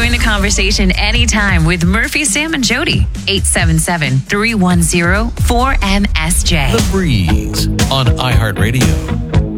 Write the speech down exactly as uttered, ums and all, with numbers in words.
Join the conversation anytime with Murphy, Sam, and Jody. eight seven seven, three one zero, four M S J. The Breeze on iHeartRadio.